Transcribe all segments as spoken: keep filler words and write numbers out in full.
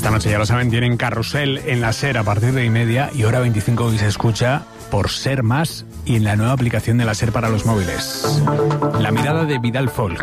Esta noche, ya lo saben, tienen Carrusel en la SER a partir de y media y hora veinticinco hoy se escucha por Ser Más y en la nueva aplicación de la SER para los móviles. La mirada de Vidal Folk.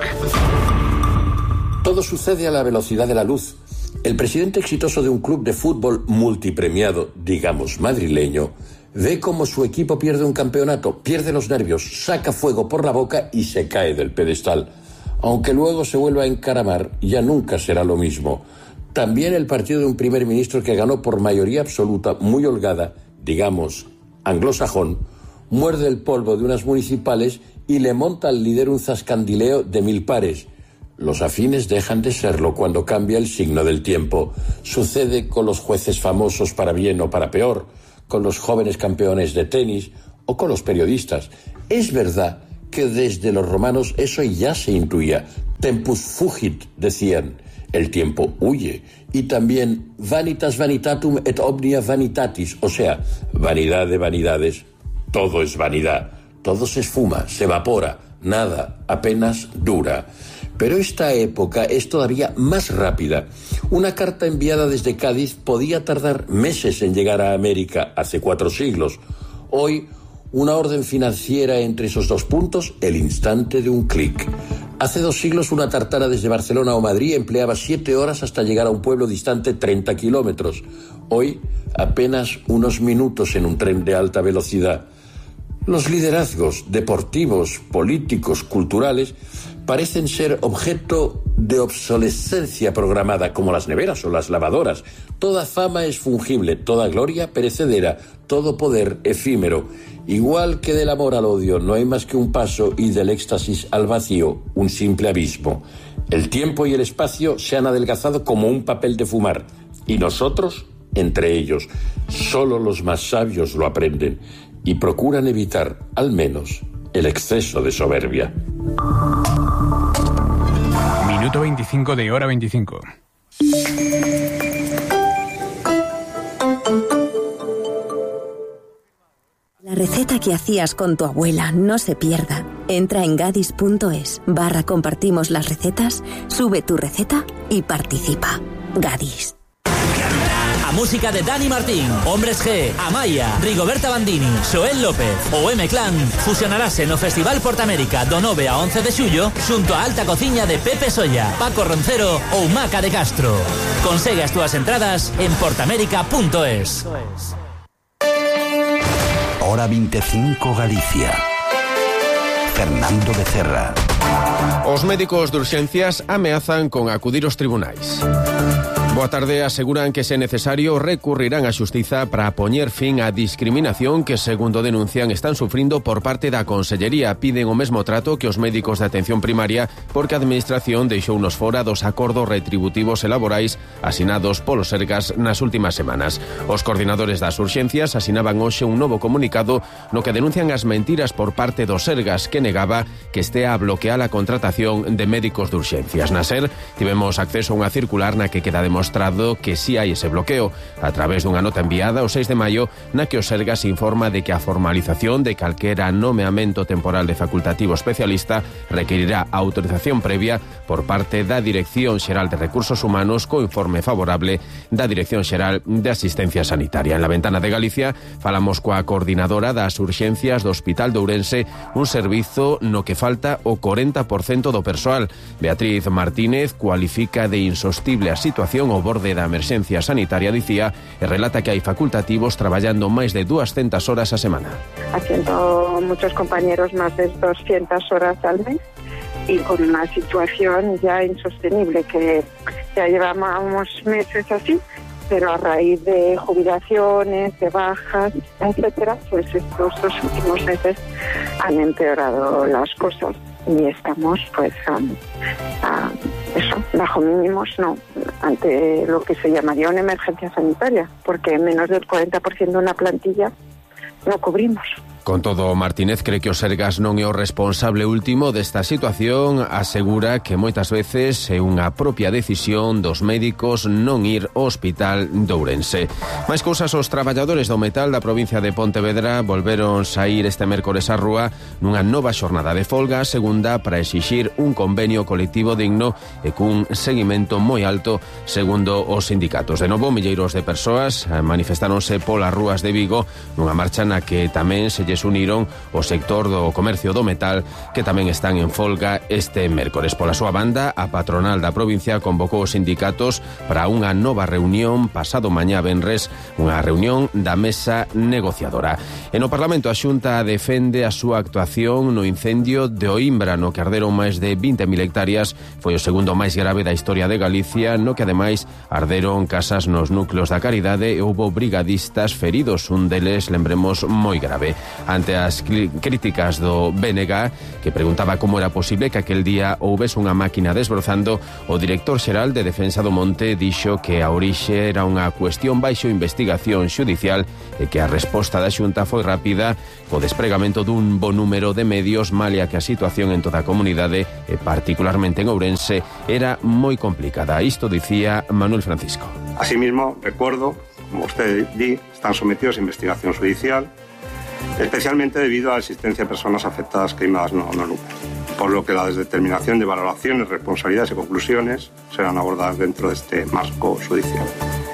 Todo sucede a la velocidad de la luz. El presidente exitoso de un club de fútbol multipremiado, digamos madrileño, ve cómo su equipo pierde un campeonato, pierde los nervios, saca fuego por la boca y se cae del pedestal. Aunque luego se vuelva a encaramar, ya nunca será lo mismo. También el partido de un primer ministro que ganó por mayoría absoluta, muy holgada, digamos, anglosajón, muerde el polvo de unas municipales y le monta al líder un zascandileo de mil pares. Los afines dejan de serlo cuando cambia el signo del tiempo. Sucede con los jueces famosos para bien o para peor, con los jóvenes campeones de tenis o con los periodistas. Es verdad que desde los romanos eso ya se intuía. Tempus fugit, decían. El tiempo huye. Y también vanitas vanitatum et omnia vanitatis, o sea, vanidad de vanidades. Todo es vanidad. Todo se esfuma, se evapora. Nada, apenas dura. Pero esta época es todavía más rápida. Una carta enviada desde Cádiz podía tardar meses en llegar a América hace cuatro siglos. Hoy, una orden financiera entre esos dos puntos, el instante de un clic. Hace dos siglos una tartana desde Barcelona o Madrid empleaba siete horas hasta llegar a un pueblo distante treinta kilómetros. Hoy, apenas unos minutos en un tren de alta velocidad. Los liderazgos deportivos, políticos, culturales parecen ser objeto de obsolescencia programada, como las neveras o las lavadoras. Toda fama es fungible, toda gloria perecedera, todo poder efímero. Igual que del amor al odio no hay más que un paso y del éxtasis al vacío un simple abismo. El tiempo y el espacio se han adelgazado como un papel de fumar y nosotros entre ellos. Solo los más sabios lo aprenden y procuran evitar, al menos, el exceso de soberbia. Minuto veinticinco de hora veinticinco. La receta que hacías con tu abuela no se pierda. Entra en gadis.es barra compartimos las recetas, sube tu receta y participa. Gadis. A música de Dani Martín, Hombres G, Amaya, Rigoberta Bandini, Xoel López ou M-Clan fusionarase no Festival Portamérica do nove a once de xullo xunto a alta cociña de Pepe Solla, Paco Roncero ou Maca de Castro. Consegue as túas entradas en portamérica punto es. Hora veinticinco Galicia. Fernando Becerra. Os médicos de urxencias ameazan con acudir aos tribunais. Boa tarde, aseguran que se necesario recurrirán á xustiza para poñer fin á discriminación que, segundo denuncian, están sufrindo por parte da Consellería. Piden o mesmo trato que os médicos de atención primaria porque a Administración deixounos fora dos acordos retributivos e laborais asinados polos Sergas nas últimas semanas. Os coordinadores das urxencias asinaban hoxe un novo comunicado no que denuncian as mentiras por parte dos Sergas, que negaba que estea a bloquear a contratación de médicos de urxencias. Na SER tivemos acceso a unha circular na que queda demostrado mostrado que si hai ese bloqueo a través dunha nota enviada o seis de maio na que o Sergas informa de que a formalización de calquera nomeamento temporal de facultativo especialista requerirá autorización previa por parte da Dirección Xeral de Recursos Humanos co informe favorable da Dirección Xeral de Asistencia Sanitaria. En la Ventana de Galicia falamos coa coordinadora das urxencias do Hospital de Ourense, un servizo no que falta o corenta por cento do persoal. Beatriz Martínez cualifica de insostible a situación ao borde da emerxencia sanitaria, dicía, e relata que hai facultativos traballando máis de doscientas horas a semana. Haciendo muchos compañeros más de doscientas horas al mes y con una situación ya insostenible que ya llevamos meses así, pero a raíz de jubilaciones, de bajas, etcétera, pues estos dos últimos meses han empeorado las cosas y estamos pues a, a eso, bajo mínimos, no, ante lo que se llamaría una emergencia sanitaria, porque menos del cuarenta por ciento de una plantilla no cubrimos. Con todo, Martínez cree que o Sergas non é o responsable último desta situación, asegura que moitas veces é unha propia decisión dos médicos non ir ao hospital de Ourense. Máis cousas, os traballadores do metal da provincia de Pontevedra volveron saír este mércores á rúa nunha nova xornada de folga, segunda para exixir un convenio colectivo digno e cun seguimento moi alto, segundo os sindicatos. De novo, milleiros de persoas manifestáronse polas rúas de Vigo nunha marcha na que tamén se lles uniron o sector do comercio do metal, que tamén están en folga este mércores. Pola súa banda, a patronal da provincia convocou os sindicatos para unha nova reunión pasado mañá venres, unha reunión da mesa negociadora. E no Parlamento, a Xunta defende a súa actuación no incendio de Oimbra, no que arderon máis de vinte mil hectáreas. Foi o segundo máis grave da historia de Galicia, no que ademais arderon casas nos núcleos da Caridade e houbo brigadistas feridos, un deles, lembremos, moi grave. Ante as críticas do B N G, que preguntaba como era posible que aquel día houbese unha máquina desbrozando, o director xeral de Defensa do Monte dixo que a orixe era unha cuestión baixo investigación xudicial e que a resposta da Xunta foi rápida, co despregamento dun bo número de medios, malia que a situación en toda a comunidade, e particularmente en Ourense, era moi complicada. Isto dicía Manuel Francisco. Asimismo, recuerdo, como usted di, están sometidos a investigación judicial, especialmente debido a la existencia de personas afectadas queimadas no, no núcleo, por lo que la determinación de valoraciones, responsabilidades y conclusiones serán abordadas dentro de este marco judicial.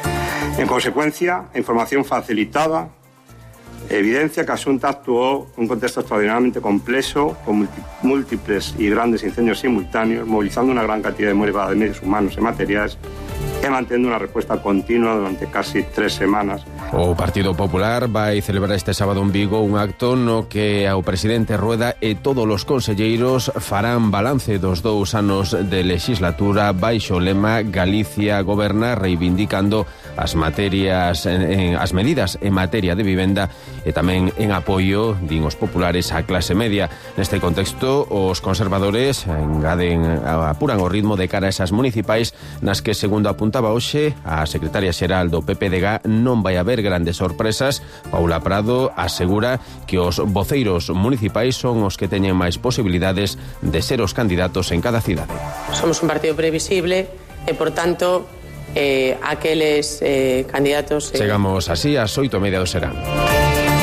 En consecuencia, información facilitada evidencia que a Xunta actuó en un contexto extraordinariamente complejo, con múltiples y grandes incendios simultáneos, movilizando una gran cantidad de muy elevada de medios humanos y materiales, e mantendo unha resposta continua durante casi tres semanas. O Partido Popular vai celebrar este sábado en Vigo un acto no que o presidente Rueda e todos os conselleiros farán balance dos dous anos de legislatura baixo o lema Galicia goberna, reivindicando as materias, en, en, as medidas en materia de vivenda e tamén en apoio, din os populares, á clase media. Neste contexto, os conservadores engaden, apuran o ritmo de cara a esas municipais nas que, segundo apuntaba hoxe a secretaria xeral do P P D G, non vai haber grandes sorpresas. Paula Prado asegura que os voceiros municipais son os que teñen máis posibilidades de ser os candidatos en cada cidade. Somos un partido previsible e, por tanto, eh, aqueles eh, candidatos... Eh... Chegamos así ás oito e media do serán.